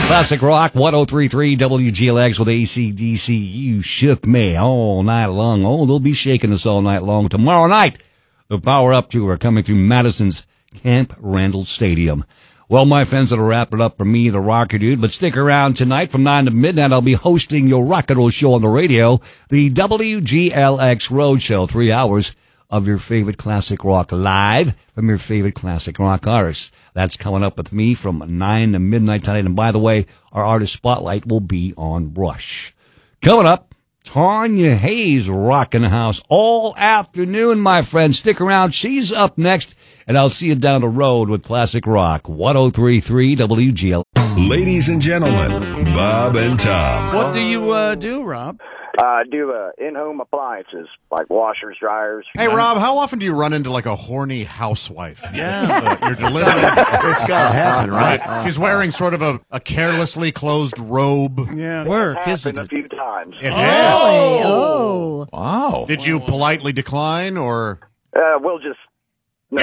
Classic Rock, 103.3 WGLX with AC/DC. You shook me all night long. Oh, they'll be shaking us all night long. Tomorrow night, the Power Up Tour coming through Madison's Camp Randall Stadium. Well, my friends, that'll wrap it up for me, the Rocker Dude. But stick around tonight from 9 to midnight. I'll be hosting your rock and roll show on the radio, the WGLX Road Show, 3 hours of your favorite classic rock live from your favorite classic rock artists. That's coming up with me from 9 to midnight tonight. And by the way, our artist spotlight will be on Rush. Coming up, Tanya Hayes rocking the house all afternoon, my friend. Stick around. She's up next, and I'll see you down the road with Classic Rock, 103.3 WGL. Ladies and gentlemen, Bob and Tom. What do you do, Rob? I do in-home appliances, like washers, dryers. Hey, Rob, how often do you run into, like, a horny housewife? Yeah. You're delivering. It's got to happen, right? She's wearing sort of a carelessly closed robe. Yeah. Work, isn't Happened a it? few times. It has. Oh. Wow. Did you politely decline, or? We'll just... No.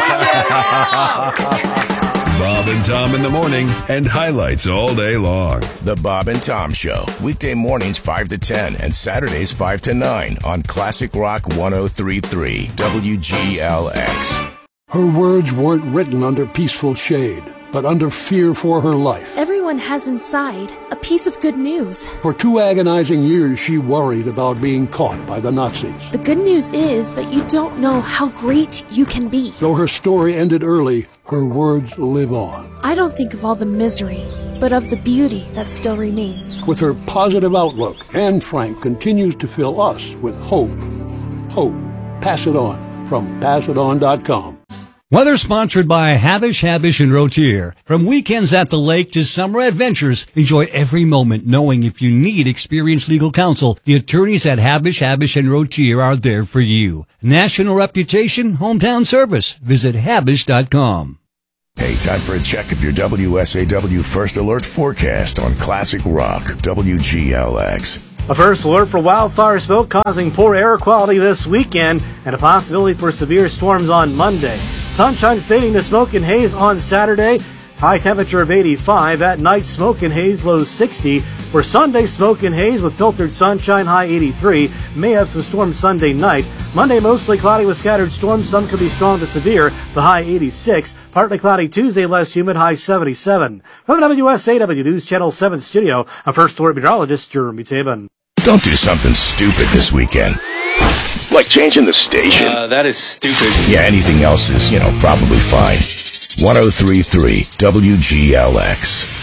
Bob and Tom in the morning and highlights all day long. The Bob and Tom Show, weekday mornings 5 to 10 and Saturdays 5 to 9 on Classic Rock 103.3 WGLX. Her words weren't written under peaceful shade, but under fear for her life. Everyone has inside a piece of good news. For 2 agonizing years, she worried about being caught by the Nazis. The good news is that you don't know how great you can be. Though her story ended early, her words live on. I don't think of all the misery, but of the beauty that still remains. With her positive outlook, Anne Frank continues to fill us with hope. Hope. Pass it on from PassItOn.com. Weather sponsored by Habish, and Rotier. From weekends at the lake to summer adventures, enjoy every moment knowing if you need experienced legal counsel, the attorneys at Habish, and Rotier are there for you. National reputation, hometown service. Visit Habish.com. Hey, time for a check of your WSAW First Alert forecast on Classic Rock WGLX. A first alert for wildfire smoke causing poor air quality this weekend and a possibility for severe storms on Monday. Sunshine fading to smoke and haze on Saturday. High temperature of 85. At night, smoke and haze, low 60. For Sunday, smoke and haze with filtered sunshine, high 83. May have some storms Sunday night. Monday, mostly cloudy with scattered storms. Some could be strong to severe, the high 86. Partly cloudy Tuesday, less humid, high 77. From WSAW News Channel 7 studio, I'm first alert meteorologist Jeremy Tabin. Don't do something stupid this weekend. Like changing the station. That is stupid. Yeah, anything else is, probably fine. 103.3 WGLX.